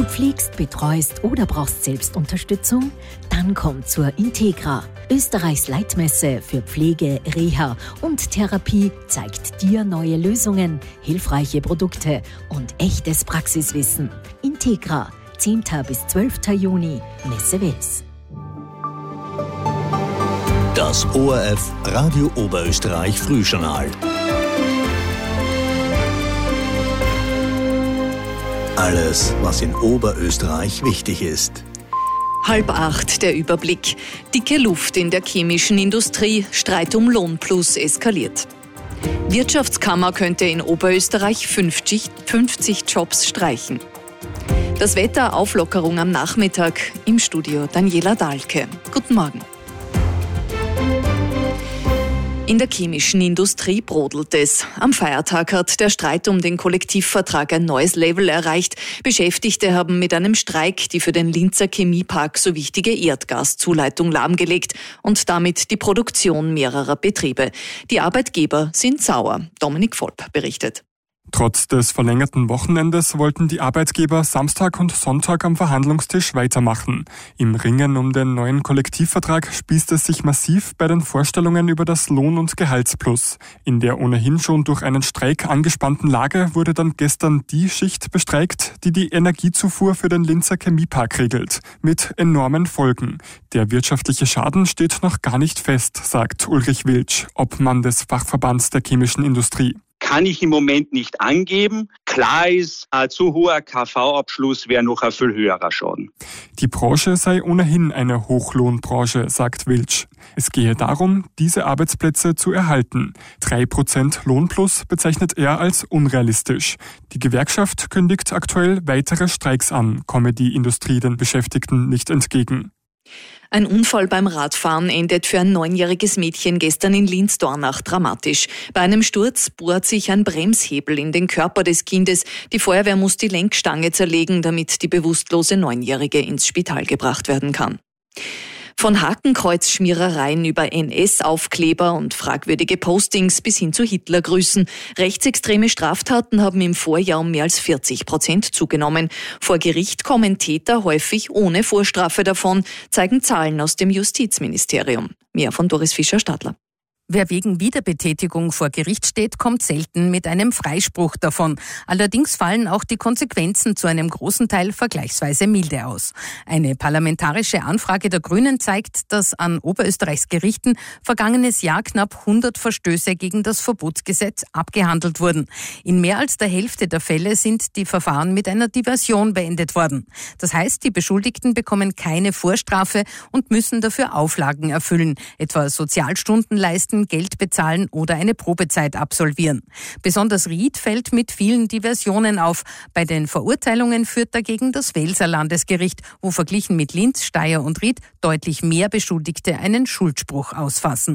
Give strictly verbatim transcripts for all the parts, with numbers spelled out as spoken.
Du pflegst, betreust oder brauchst Selbstunterstützung? Dann komm zur Integra. Österreichs Leitmesse für Pflege, Reha und Therapie zeigt dir neue Lösungen, hilfreiche Produkte und echtes Praxiswissen. Integra, zehnten bis zwölften Juni, Messe Wels. Das O R F Radio Oberösterreich Frühjournal. Alles, was in Oberösterreich wichtig ist. Halb acht der Überblick. Dicke Luft in der chemischen Industrie, Streit um Lohnplus eskaliert. Wirtschaftskammer könnte in Oberösterreich fünfzig, fünfzig Jobs streichen. Das Wetter, Auflockerung am Nachmittag. Im Studio Daniela Dahlke. Guten Morgen. In der chemischen Industrie brodelt es. Am Feiertag hat der Streit um den Kollektivvertrag ein neues Level erreicht. Beschäftigte haben mit einem Streik die für den Linzer Chemiepark so wichtige Erdgaszuleitung lahmgelegt und damit die Produktion mehrerer Betriebe. Die Arbeitgeber sind sauer. Dominik Volp berichtet. Trotz des verlängerten Wochenendes wollten die Arbeitgeber Samstag und Sonntag am Verhandlungstisch weitermachen. Im Ringen um den neuen Kollektivvertrag spießt es sich massiv bei den Vorstellungen über das Lohn- und Gehaltsplus. In der ohnehin schon durch einen Streik angespannten Lage wurde dann gestern die Schicht bestreikt, die die Energiezufuhr für den Linzer Chemiepark regelt. Mit enormen Folgen. Der wirtschaftliche Schaden steht noch gar nicht fest, sagt Ulrich Wiltsch, Obmann des Fachverbands der chemischen Industrie. Kann ich im Moment nicht angeben. Klar ist, ein zu hoher K V-Abschluss wäre noch ein viel höherer Schaden. Die Branche sei ohnehin eine Hochlohnbranche, sagt Wiltsch. Es gehe darum, diese Arbeitsplätze zu erhalten. Drei Prozent Lohnplus bezeichnet er als unrealistisch. Die Gewerkschaft kündigt aktuell weitere Streiks an, komme die Industrie den Beschäftigten nicht entgegen. Ein Unfall beim Radfahren endet für ein neunjähriges Mädchen gestern in Linz-Dornach dramatisch. Bei einem Sturz bohrt sich ein Bremshebel in den Körper des Kindes. Die Feuerwehr muss die Lenkstange zerlegen, damit die bewusstlose Neunjährige ins Spital gebracht werden kann. Von Hakenkreuzschmierereien über N S-Aufkleber und fragwürdige Postings bis hin zu Hitlergrüßen. Rechtsextreme Straftaten haben im Vorjahr um mehr als vierzig Prozent zugenommen. Vor Gericht kommen Täter häufig ohne Vorstrafe davon, zeigen Zahlen aus dem Justizministerium. Mehr von Doris Fischer-Stadler. Wer wegen Wiederbetätigung vor Gericht steht, kommt selten mit einem Freispruch davon. Allerdings fallen auch die Konsequenzen zu einem großen Teil vergleichsweise milde aus. Eine parlamentarische Anfrage der Grünen zeigt, dass an Oberösterreichs Gerichten vergangenes Jahr knapp hundert Verstöße gegen das Verbotsgesetz abgehandelt wurden. In mehr als der Hälfte der Fälle sind die Verfahren mit einer Diversion beendet worden. Das heißt, die Beschuldigten bekommen keine Vorstrafe und müssen dafür Auflagen erfüllen, etwa Sozialstunden leisten, Geld bezahlen oder eine Probezeit absolvieren. Besonders Ried fällt mit vielen Diversionen auf. Bei den Verurteilungen führt dagegen das Welser Landesgericht, wo verglichen mit Linz, Steyr und Ried deutlich mehr Beschuldigte einen Schuldspruch ausfassen.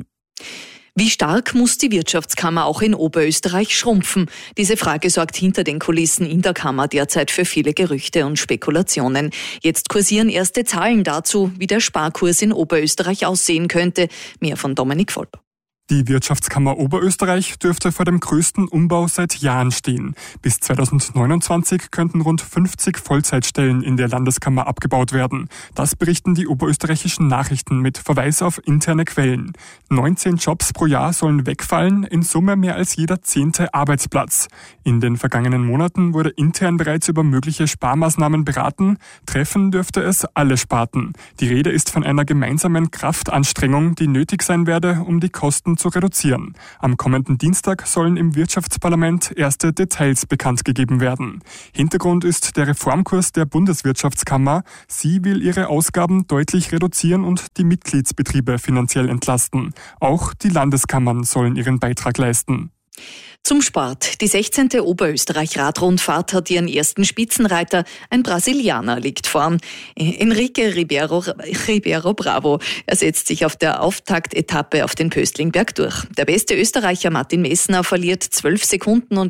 Wie stark muss die Wirtschaftskammer auch in Oberösterreich schrumpfen? Diese Frage sorgt hinter den Kulissen in der Kammer derzeit für viele Gerüchte und Spekulationen. Jetzt kursieren erste Zahlen dazu, wie der Sparkurs in Oberösterreich aussehen könnte. Mehr von Dominik Volp. Die Wirtschaftskammer Oberösterreich dürfte vor dem größten Umbau seit Jahren stehen. Bis zweitausendneunundzwanzig könnten rund fünfzig Vollzeitstellen in der Landeskammer abgebaut werden. Das berichten die oberösterreichischen Nachrichten mit Verweis auf interne Quellen. neunzehn Jobs pro Jahr sollen wegfallen, in Summe mehr als jeder zehnte Arbeitsplatz. In den vergangenen Monaten wurde intern bereits über mögliche Sparmaßnahmen beraten. Treffen dürfte es alle Sparten. Die Rede ist von einer gemeinsamen Kraftanstrengung, die nötig sein werde, um die Kosten zu reduzieren. Am kommenden Dienstag sollen im Wirtschaftsparlament erste Details bekannt gegeben werden. Hintergrund ist der Reformkurs der Bundeswirtschaftskammer. Sie will ihre Ausgaben deutlich reduzieren und die Mitgliedsbetriebe finanziell entlasten. Auch die Landeskammern sollen ihren Beitrag leisten. Zum Sport. Die sechzehnte Oberösterreich-Radrundfahrt hat ihren ersten Spitzenreiter. Ein Brasilianer liegt vorn. Enrique Ribeiro, Ribeiro Bravo. Er setzt sich auf der Auftaktetappe auf den Pöstlingberg durch. Der beste Österreicher Martin Messner verliert zwölf Sekunden und